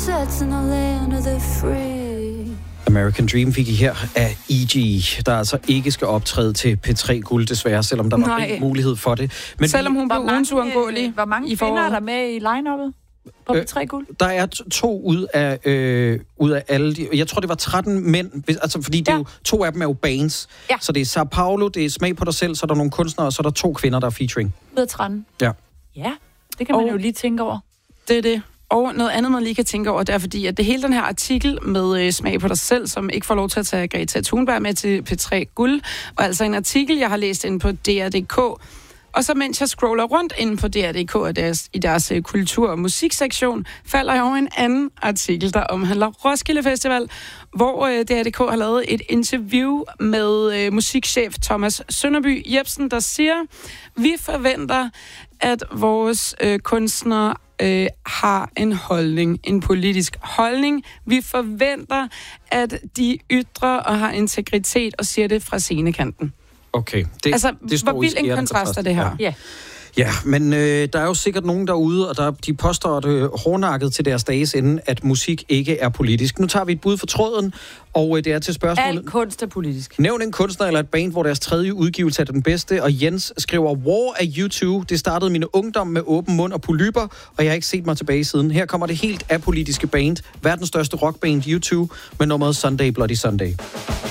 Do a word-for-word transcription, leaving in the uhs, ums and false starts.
sunsets in the land of the free. American Dream fik I her af E G, der altså ikke skal optræde til P tre Guld, desværre, selvom der var rig mulighed for det. Men selvom hun blev ugens uundgåelig. Hvor mange i kvinder er der med i line-uppet på P tre Guld? Øh, der er to ud af, øh, ud af alle de... Jeg tror, det var tretten mænd, altså, fordi det ja. er jo, to af dem er jo bands. Ja. Så det er Sao Paulo, det er Smag på dig selv, så er der nogle kunstnere, og så er der to kvinder, der er featuring. Ud af tretten? Ja. Ja, det kan man og jo lige tænke over. Det er det. Og noget andet, man lige kan tænke over, det er fordi, at det hele den her artikel med øh, Smag på dig selv, som ikke får lov til at tage Greta Thunberg med til P tre Guld, og altså en artikel, jeg har læst inde på D R punktum d k. Og så mens jeg scroller rundt inde på D R punktum d k og deres, i deres øh, kultur- og musiksektion, falder jeg over en anden artikel, der omhandler Roskilde Festival, hvor øh, D R punktum d k har lavet et interview med øh, musikchef Thomas Sønderby Jebsen, der siger, vi forventer, at vores øh, kunstnere øh, har en holdning, en politisk holdning. Vi forventer, at de ytrer og har integritet og siger det fra scenekanten. Okay. Det, altså, det hvor vild en kontrast er det her? Ja. Ja, men øh, der er jo sikkert nogen derude, og der, de påstår det øh, hårdnakket til deres dages ende, at musik ikke er politisk. Nu tager vi et bud for tråden, og øh, det er til spørgsmålet... Al kunst er politisk. Nævn en kunstner eller et band, hvor deres tredje udgivelse er den bedste, og Jens skriver, War af U to. Det startede mine ungdom med åben mund og polypper, og jeg har ikke set mig tilbage siden. Her kommer det helt apolitiske band, verdens største rockband U to, med nummeret Sunday Bloody Sunday.